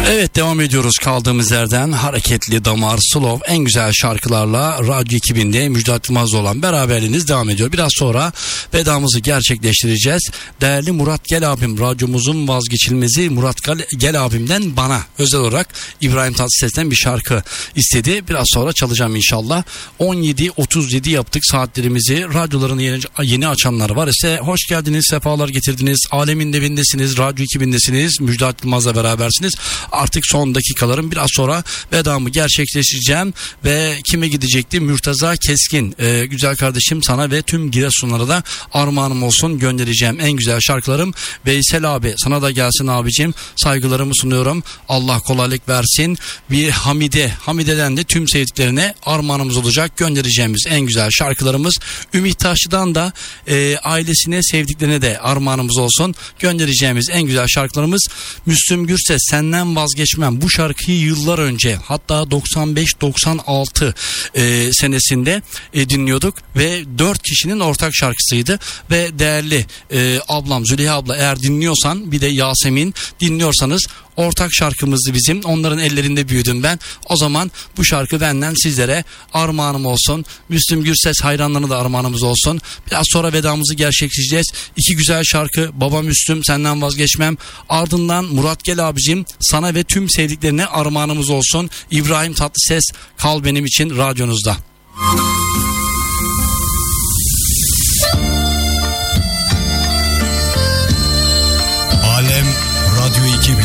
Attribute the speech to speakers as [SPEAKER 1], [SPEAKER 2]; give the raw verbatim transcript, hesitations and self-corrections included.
[SPEAKER 1] Evet, devam ediyoruz kaldığımız yerden. Hareketli damar, slow, en güzel şarkılarla Radyo ekibinde Müjdat Yılmaz'la olan beraberliğiniz devam ediyor. Biraz sonra vedamızı gerçekleştireceğiz. Değerli Murat Gel abim, radyomuzun vazgeçilmezi Murat Gel abimden bana özel olarak İbrahim Tatlıses'ten bir şarkı istedi. Biraz sonra çalacağım inşallah. on yedi otuz yedi yaptık saatlerimizi. Radyolarını yeni, yeni açanlar var ise hoş geldiniz, sefalar getirdiniz. Alemin evindesiniz, radyo ekibindesiniz. Müjdat Yılmaz'la berabersiniz. Artık son dakikalarım, biraz sonra vedamı gerçekleştireceğim ve kime gidecekti? Mürtaza Keskin. Ee, güzel kardeşim, sana ve tüm Giresunlara da armağanım olsun, göndereceğim en güzel şarkılarım. Veysel abi, sana da gelsin abicim, saygılarımı sunuyorum. Allah kolaylık versin. Bir Hamide, Hamide'den de tüm sevdiklerine armağanımız olacak, göndereceğimiz en güzel şarkılarımız. Ümit Taşlı'dan da e, ailesine, sevdiklerine de armağanımız olsun, göndereceğimiz en güzel şarkılarımız. Müslüm Gürses, Senden Vazgeçmem. Bu şarkıyı yıllar önce, hatta doksan beş doksan altı e, senesinde e, dinliyorduk ve dört kişinin ortak şarkısıydı ve değerli e, ablam Züleyha abla, eğer dinliyorsan, bir de Yasemin dinliyorsanız, ortak şarkımızdı bizim. Onların ellerinde büyüdüm ben. O zaman bu şarkı benden sizlere armağanım olsun. Müslüm Gürses hayranlarına da armağanımız olsun. Biraz sonra vedamızı gerçekleştireceğiz. İki güzel şarkı. Baba Müslüm, Senden Vazgeçmem. Ardından Murat Gel abicim, sana ve tüm sevdiklerine armağanımız olsun. İbrahim Tatlıses, Kal Benim için radyonuzda.